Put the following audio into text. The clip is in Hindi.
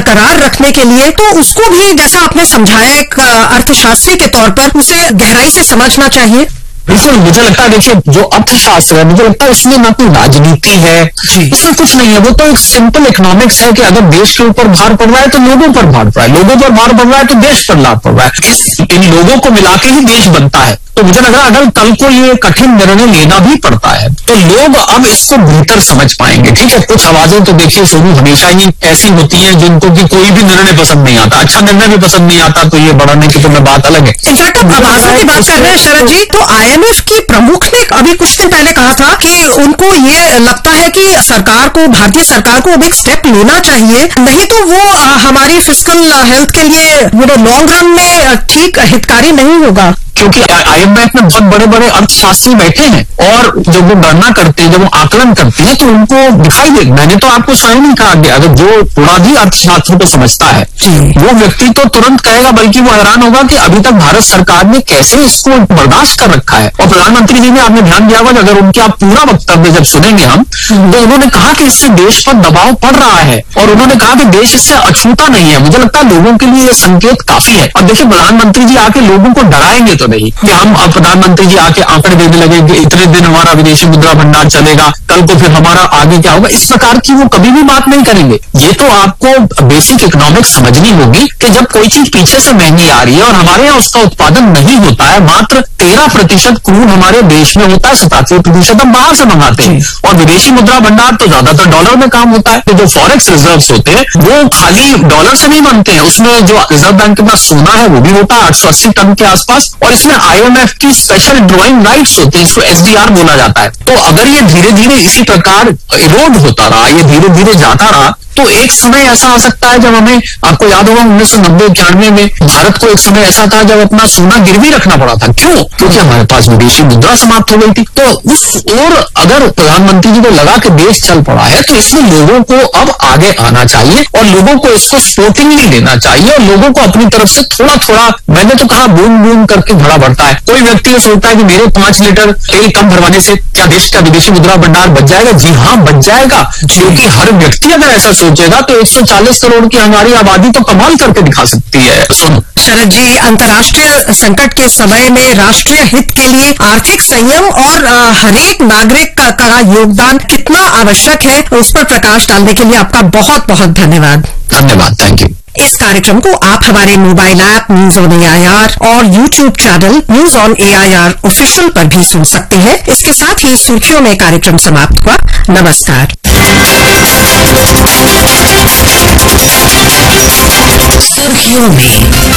बरकरार रखने के लिए, तो उसको भी जैसा आपने समझाया एक अर्थशास्त्री के तौर पर उसे गहराई से समझना चाहिए। बिल्कुल, मुझे लगता है देखिए जो अर्थशास्त्र है, मुझे लगता है इसमें ना कोई राजनीति है, इसमें कुछ नहीं है। वो तो एक सिंपल इकोनॉमिक्स है कि अगर देश के ऊपर भार पड़ रहा है तो लोगों पर भार पड़ रहा है, लोगों पर भार पड़ रहा है तो देश पर लाभ पड़ रहा है। इन लोगों को मिला के ही देश बनता है। तो मुझे लग रहा है अगर कल को ये कठिन निर्णय लेना भी पड़ता है तो लोग अब इसको बेहतर समझ पाएंगे। ठीक है, कुछ आवाजें तो देखिए शुरू हमेशा ही ऐसी होती हैं जिनको कि कोई भी निर्णय पसंद नहीं आता, अच्छा निर्णय भी पसंद नहीं आता, तो ये बढ़ाने की तो मैं बात अलग है। इनफैक्ट आप आवाजों की बात कर रहे हैं शरद जी, तो IMF की प्रमुख ने अभी कुछ दिन पहले कहा था कि उनको ये लगता है कि सरकार को, भारतीय सरकार को अब एक स्टेप लेना चाहिए, नहीं तो वो हमारी फिस्कल हेल्थ के लिए लॉन्ग रन में ठीक हितकारी नहीं होगा। क्योंकि IMF में बहुत बड़े बड़े अर्थशास्त्री बैठे हैं और जब वो गणना करते हैं, जब वो आकलन करते हैं तो उनको दिखाई दे। मैंने तो आपको स्वयं नहीं कहा गया, अगर जो थोड़ा भी अर्थशास्त्र को समझता है वो व्यक्ति तो तुरंत कहेगा, बल्कि वो हैरान होगा कि अभी तक भारत सरकार ने कैसे इसको बर्दाश्त कर रखा है। और प्रधानमंत्री जी ने, आपने ध्यान दिया होगा, अगर उनके आप पूरा वक्तव्य जब सुनेंगे हम, तो उन्होंने कहा कि इससे देश पर दबाव पड़ रहा है और उन्होंने कहा कि देश इससे अछूता नहीं है। मुझे लगता है लोगों के लिए ये संकेत काफी है। और देखिए प्रधानमंत्री जी आके लोगों को डराएंगे तो नहीं कि हम, प्रधानमंत्री जी आके आंकड़े देने लगे कि इतने दिन हमारा विदेशी मुद्रा भंडार चलेगा, कल को फिर हमारा आगे क्या होगा, इस प्रकार की वो कभी भी बात नहीं करेंगे। ये तो आपको बेसिक इकोनॉमिक्स समझनी होगी कि जब कोई चीज पीछे से महंगी आ रही है और हमारे यहाँ उसका उत्पादन नहीं होता है, मात्र 13% क्रूड हमारे देश में होता है, 87% हम बाहर से मंगाते हैं। और विदेशी मुद्रा भंडार तो ज्यादातर डॉलर में काम होता है। तो जो फॉरेक्स रिजर्व्स होते हैं वो खाली डॉलर से नहीं बनते हैं, उसमें जो रिजर्व बैंक के पास सोना है वो भी होता है 880 टन के आसपास, और इसमें IMF की स्पेशल ड्रॉइंग राइट्स होते हैं, इसको SDR बोला जाता है। तो अगर ये धीरे धीरे इसी प्रकार इरोड होता रहा, ये धीरे धीरे जाता रहा, तो एक समय ऐसा आ सकता है जब हमें, आपको याद होगा 1990-91 में भारत को एक समय ऐसा था जब अपना सोना गिरवी रखना पड़ा था। क्यों? क्योंकि हमारे पास विदेशी मुद्रा समाप्त हो गई थी। तो उस और अगर प्रधानमंत्री जी को लगा कि देश चल पड़ा है तो इसमें लोगों को अब आगे आना चाहिए और लोगों को इसको स्पोर्टिंगली लेना चाहिए और लोगों को अपनी तरफ से थोड़ा थोड़ा, मैंने तो कहा बूंद बूंद करके घड़ा बढ़ता है। कोई व्यक्ति ये सोचता है कि मेरे 5 लीटर तेल कम भरवाने से क्या देश का विदेशी मुद्रा भंडार बच जाएगा? जी हाँ, बच जाएगा, क्योंकि हर व्यक्ति अगर ऐसा सोचेगा तो 140 करोड़ की हमारी आबादी तो कमाल करके दिखा सकती है। सुनो शरद जी, अंतर्राष्ट्रीय संकट के समय में राष्ट्रीय हित के लिए आर्थिक संयम और हरेक नागरिक का योगदान कितना आवश्यक है, उस पर प्रकाश डालने के लिए आपका बहुत बहुत धन्यवाद। धन्यवाद, थैंक यू। इस कार्यक्रम को आप हमारे mobile app news on AIR और YouTube channel news on AIR official पर भी सुन सकते हैं। इसके साथ ही सुर्खियों में कार्यक्रम समाप्त हुआ। नमस्कार। सुर्खियों में